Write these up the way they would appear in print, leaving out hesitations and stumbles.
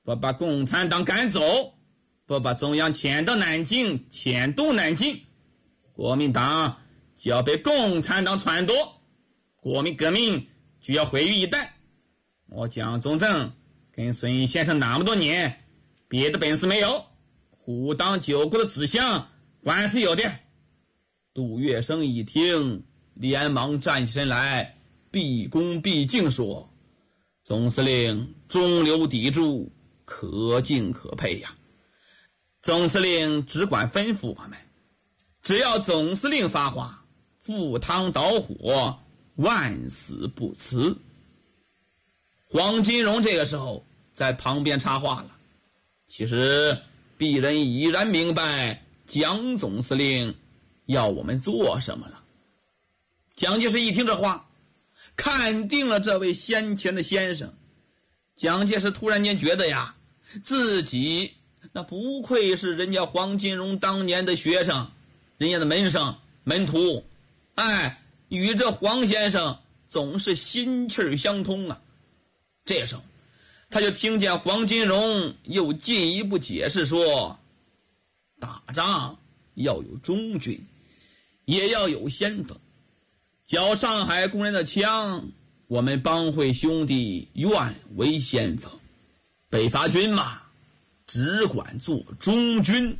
不把共产党赶走，不把中央迁到南京，迁都南京，国民党就要被共产党篡夺，国民革命就要毁于一旦。我蒋中正跟孙先生那么多年，别的本事没有，护党救国的志向官是有的。杜月笙一听，连忙站起身来，毕恭毕敬说：总司令中流砥柱，可敬可佩呀。总司令只管吩咐我们，只要总司令发话，赴汤蹈火，万死不辞。黄金荣这个时候在旁边插话了，其实鄙人已然明白蒋总司令要我们做什么了。蒋介石一听这话，看定了这位先前的先生。蒋介石突然间觉得呀，自己那不愧是人家黄金荣当年的学生，人家的门生门徒，与这黄先生总是心气相通啊。这时候他就听见黄金荣又进一步解释说，打仗要有忠君，也要有先锋。缴上海工人的枪，我们帮会兄弟愿为先锋，北伐军嘛，只管做忠君。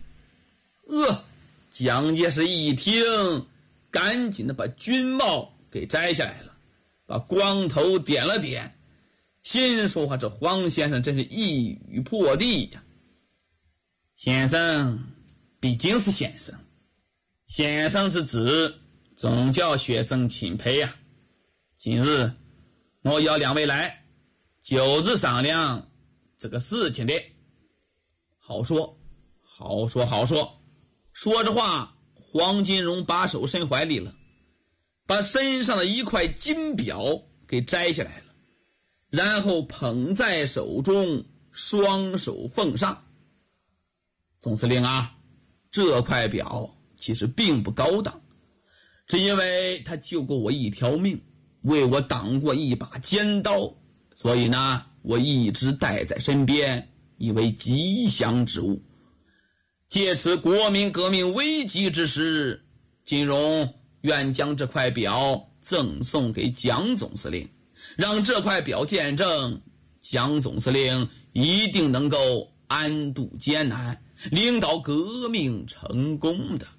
蒋介石一听，赶紧的把军帽给摘下来了，把光头点了点，心说这黄先生真是一语破地呀。先生毕竟是先生，先生之子总叫学生钦佩呀。今日我要两位来，就是商量这个事情的。好说好说好说。说着话，黄金荣把手伸怀里了，把身上的一块金表给摘下来了，然后捧在手中，双手奉上。总司令啊，这块表其实并不高档，只因为他救过我一条命，为我挡过一把尖刀，所以呢，我一直带在身边，以为吉祥之物。借此国民革命危急之时，金荣愿将这块表赠送给蒋总司令，让这块表见证蒋总司令一定能够安度艰难，领导革命成功的。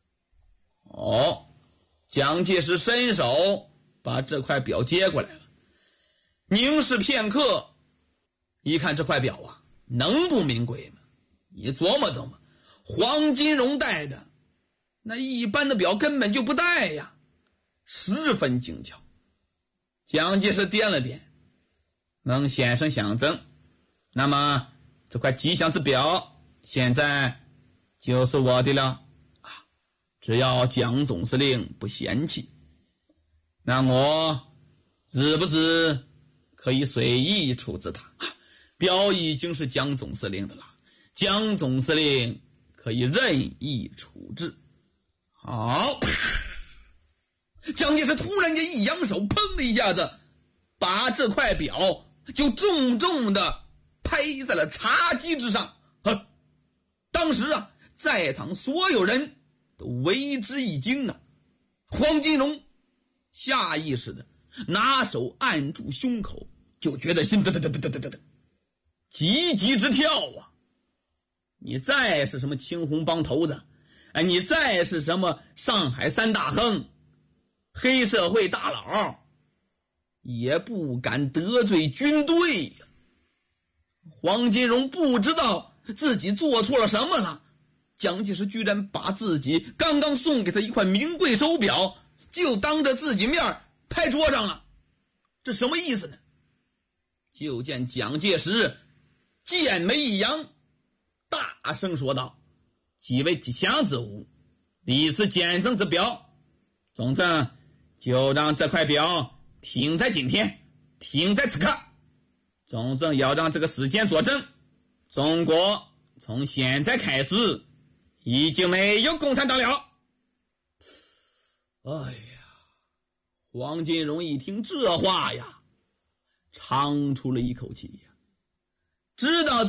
蒋介石伸手把这块表接过来了，凝视片刻，一看这块表啊，能不名贵吗？你琢磨琢磨，黄金荣戴的那一般的表根本就不戴呀，十分精巧。蒋介石掂了掂，蒙先生相赠，那么这块吉祥之表现在就是我的了啊！只要蒋总司令不嫌弃，那我是不是可以随意处置他？表已经是蒋总司令的了，蒋总司令可以任意处置。好，蒋介石突然间一扬手，砰的一下子把这块表就重重的拍在了茶几之上。当时啊，在场所有人都为之一惊啊。黄金荣下意识的拿手按住胸口，就觉得心急急直跳啊。你再是什么青红帮头子，你再是什么上海三大亨、黑社会大佬，也不敢得罪军队呀。黄金荣不知道自己做错了什么了，蒋介石居然把自己刚刚送给他一块名贵手表就当着自己面拍桌上了，这什么意思呢？就见蒋介石剑眉一扬，大声说道：几位吉祥之物，历史见证之表，总之就让这块表停在今天，停在此刻。总之要让这个时间作证，中国从现在开始已经没有共产党了。黄金荣一听这话呀，长出了一口气呀，知道